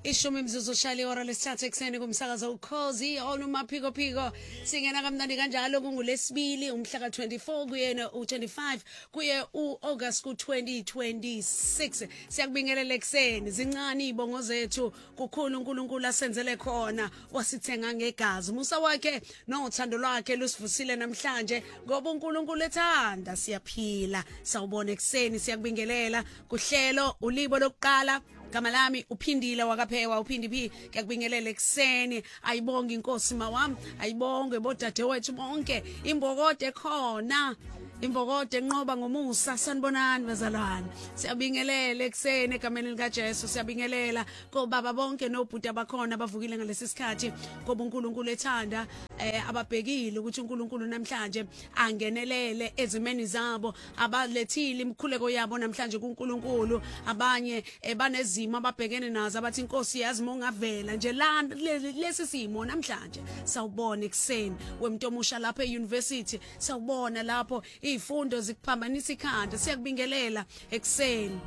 Ishumi mzuzu shali ora lesithathu ekseni kumsakazo ukhozi onuma phiko phiko singena kamnandi kanjalo kungulesibili umhla ka24 kuyena u25 kuye uAugust ku2026 siyakubingelela ekseni zincane ibongo zethu kukhulu uNkulunkulu asenzele khona wasithenga ngegazi musa wakhe nothando lwakhe lusivusile namhlanje ngoba uNkulunkulu ethanda siyaphila sawubona ekseni siyakubingelela kuhlelo ulibo lokuqala Gama lami uphindile wakaphewa uphindi phi ngiyakubingelela ekseni ayibonga inkosi mawami ayibonge bodadewethu bonke imbokode khona Imvokode enqoba ngomusa sanibonani bazalwane siyabingelela ekseni egameni lika Jesu siyabingelela kobaba bonke nobhuti abakhona abavukile ngalesi sikhathi ngoba uNkulunkulu ethanda ababhekile ukuthi uNkulunkulu namhlanje angenelele ezimeni zabo abalethile imikhuleko yabo namhlanje kuNkulunkulu abanye banezimo ababhekene nazo abathi inkosi yazi mongavela nje la lesi simo namhlanje sawubona ekseni wemntomusha lapha euniversity sawubona lapho izifundo zikuphambanisa ikhanda siyakubingelela ekseni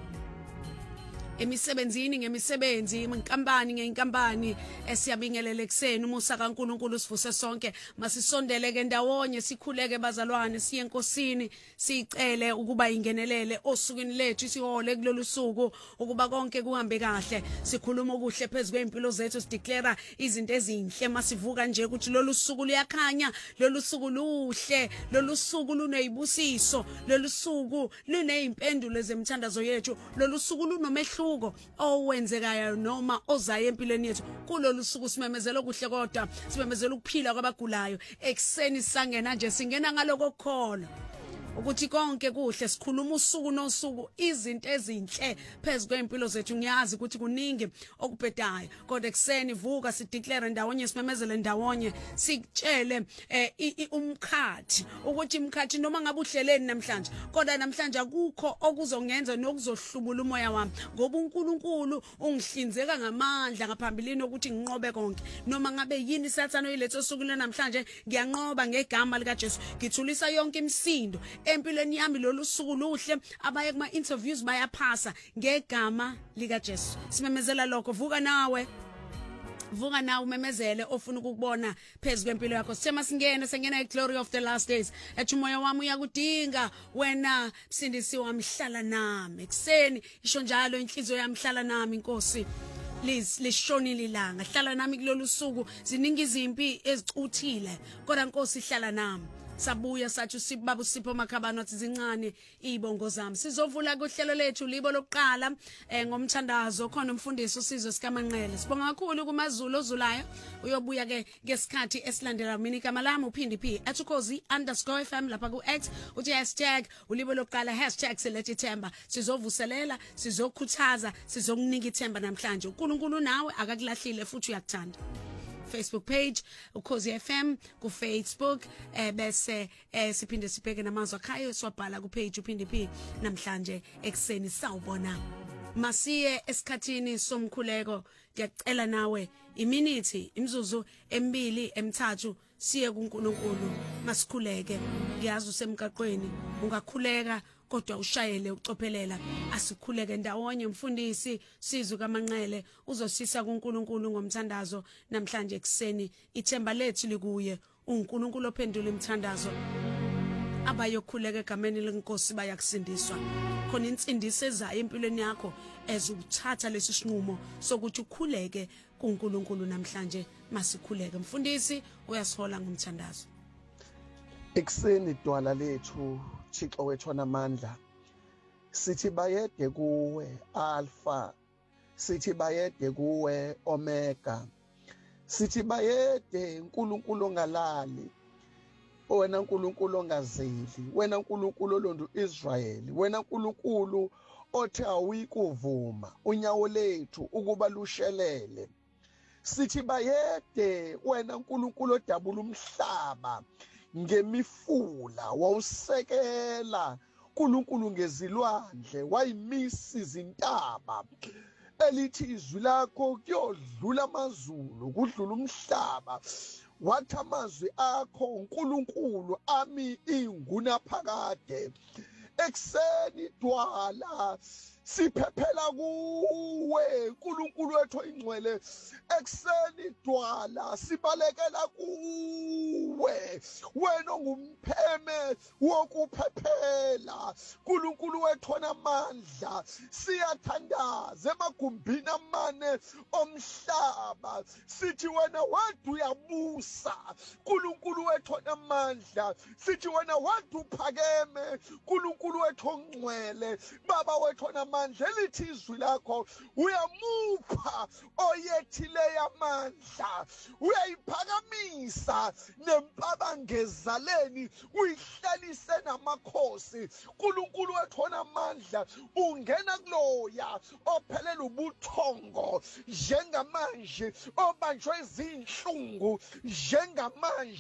emisebenzini ngemisebenzi inkampani ngeinkampani esiyabingelela ekseni umusa kaNkulunkulu sivuse sonke masisondele ke ndawonye sikhuleke bazalwane siye enkosini sicele ukuba ingenelele osukwini lethu sihole kulolu suku ukuba konke kuhambe kahle sikhuluma okuhle phezulu kweimpilo zethu sideclare izinto ezinhle masivuka nje ukuthi lolu suku liyakhanya lolu suku luhle lolu suku luneyibusiso lolu suku lunezimpendulo zemthandazo yethu lolu suku lunomehluko owenzekayo noma ozayo empilweni yethu kulolu suku simemezela okuhle kodwa simemezela ukuphila kwabagulayo ekseni sangena nje singena ngaloko kokhola ukuthi konke kuhle sikhuluma usuku nosuku izinto ezinhle phezulu kweimpilo zethu ngiyazi ukuthi kuningi okubhedayo kodwa ekseni vuka sideclare ndawonye simemezele ndawonye sikutshele umkhathi ukuthi imkhathi noma ngabe uhleleni namhlanje kodwa namhlanje akukho okuzongenza nokuzohlubula umoya wami ngoba uNkulunkulu ungihlinzeka ngamandla ngaphambilini ukuthi nginqobe konke noma ngabe yini sathana oyiletho sukule namhlanje ngiyanqoba ngegama lika Jesu ngithulisa yonke imisindo empilweni yami lolu suku luhle abaye kuma interviews bayaphasa ngegama lika Jesu simemezela lokho vuka nawe umemezele ofuna ukubona phezulu kwempilo yakho sithema singena iglory of the last days ethi umoya wami uyakudinga wena msindisi wami hlala nami ekseni isho njalo inhliziyo yami hlala nami inkosi lishonile ilanga hlala nami kulolu suku ziningi izimpi ezicuthile kodwa inkosi hlala nami sabuya sathi usibaba usipho makhabano athi zincane izibongo zami sizovula kuhlelo lethu libo lokuqala ngomthandazo khona umfundisi uSizwe sikaManqele sibonga kakhulu kumaZulu ozulayo uyobuya ke ngesikhathi esilandela mina igama lami uphindi phi @ukhozi_FM lapha ku X uthi #ulibo lokuqala #selethe ithemba sizovuselela sizokhuthaza sizokunika ithemba namhlanje uNkulunkulu nawe akakulahlile futhi uyakuthanda Facebook page ukhozi FM ku Facebook bese siphinde sibheke namazwi akhayo siwabhala ku page uphinde phi namhlanje ekseni sawubona masiye esikhathini somkhuleko ngiyacela nawe iminithi imzuzu emibili emithathu siye kuNkulunkulu masikhuleke ngiyazi usemgaqweni ungakhuleka kodwa ushayele ucophelela asikhuleke ndawonye mfundisi Sizwe kaManqele uzosisa kuNkulunkulu ngomthandazo namhlanje ekseni ithemba lethu likuye uNkulunkulu ophendula imthandazo abayokhuleka egameni lenkosi bayakusindiswa khona insindiso ezayo empilweni yakho ezukuthatha lesi sinqumo sokuthi ukhuleke kuNkulunkulu namhlanje masikhuleke mfundisi uyasihola ngomthandazo ekseni dwala lethu Thixo wethu namandla sithi bayede kuwe Alpha sithi bayede kuwe Omega sithi bayede uNkulunkulu ongalali wena uNkulunkulu ongazeli wena uNkulunkulu olondu Israyeli wena uNkulunkulu othi awuyikuvuma unyawo lethu ukuba lushelele sithi bayede wena uNkulunkulu odabula umhlaba ngemifula wawusekela uNkulunkulu ngezilwandle wayimisa izintaba elithi izwi lakho kuyodlula amazulu kudlula umhlaba wathi amazwi akho uNkulunkulu ami inguna phakade ekseni dwala siphephela kuwe uNkulunkulu wethu oyingcwele. Ekseni dwala sibalekela kuwe, wena ongumpheme wokuphephela. uNkulunkulu wethu onamandla, siyathandaza emagumbini amane omhlaba, sithi wena wedwa uyabusa. uNkulunkulu wethu onamandla, sithi wena wedwa uphakeme. uNkulunkulu wethu ongcwele, Baba wethu onamandla, elithi izwi lakho uyamupha oyethileyo amandla, uyayiphakamisa nempabangezaleni, uyihlalise namakhosi. uNkulunkulu wethu onamandla, ungena kuloya ophelela ubuthongo njengamanje, obanjwe izinhlungu njengamanje.